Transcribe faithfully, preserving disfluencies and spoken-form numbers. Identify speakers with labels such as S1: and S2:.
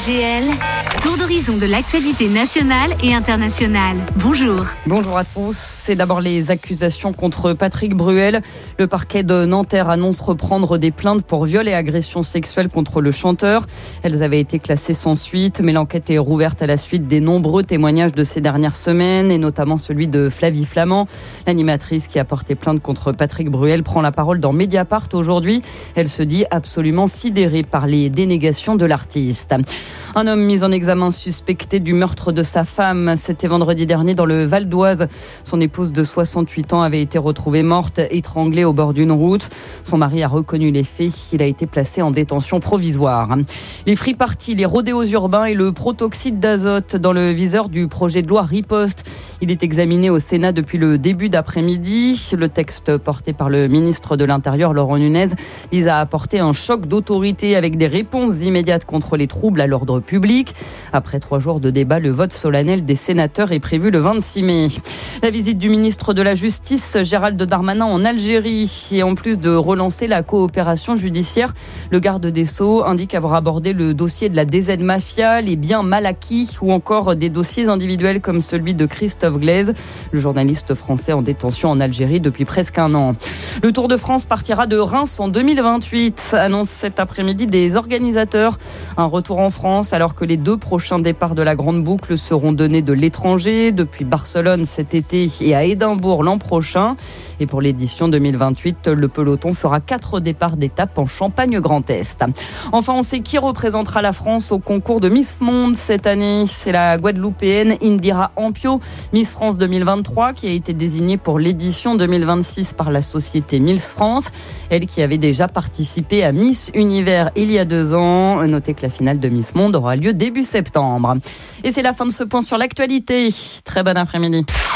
S1: G L, tour d'horizon de l'actualité nationale et internationale. Bonjour.
S2: Bonjour à tous. C'est d'abord les accusations contre Patrick Bruel. Le parquet de Nanterre annonce reprendre des plaintes pour viol et agression sexuelle contre le chanteur. Elles avaient été classées sans suite, mais l'enquête est rouverte à la suite des nombreux témoignages de ces dernières semaines, et notamment celui de Flavie Flament. L'animatrice qui a porté plainte contre Patrick Bruel prend la parole dans Mediapart aujourd'hui. Elle se dit absolument sidérée par les dénégations de l'artiste. Un homme mis en examen suspecté du meurtre de sa femme. C'était vendredi dernier dans le Val d'Oise. Son épouse de soixante-huit ans avait été retrouvée morte, étranglée au bord d'une route. Son mari a reconnu les faits. Il a été placé en détention provisoire. Les free parties, les rodéos urbains et le protoxyde d'azote dans le viseur du projet de loi Riposte. Il est examiné au Sénat depuis le début d'après-midi. Le texte porté par le ministre de l'Intérieur, Laurent Nunez, vise à apporter un choc d'autorité avec des réponses immédiates contre les troubles à l'ordre public. Après trois jours de débat, le vote solennel des sénateurs est prévu le vingt-six mai. La visite du ministre de la Justice, Gérald Darmanin, en Algérie. Et en plus de relancer la coopération judiciaire, le garde des Sceaux indique avoir abordé le dossier de la D Z Mafia, les biens mal acquis ou encore des dossiers individuels comme celui de Christophe Glaise, le journaliste français en détention en Algérie depuis presque un an. Le Tour de France partira de Reims en deux mille vingt-huit, annonce cet après-midi des organisateurs. Un retour en France alors que les deux prochains départs de la Grande Boucle seront donnés de l'étranger, depuis Barcelone cet été et à Édimbourg l'an prochain. Et pour l'édition deux mille vingt-huit, le peloton fera quatre départs d'étape en Champagne-Grand Est. Enfin, on sait qui représentera la France au concours de Miss Monde cette année. C'est la Guadeloupéenne Indira Ampio, Miss France deux mille vingt-trois, qui a été désignée pour l'édition deux mille vingt-six par la société Miss France. Elle qui avait déjà participé à Miss Univers il y a deux ans. Notez que la finale de Miss Monde aura lieu début septembre. Et c'est la fin de ce point sur l'actualité. Très bon après-midi.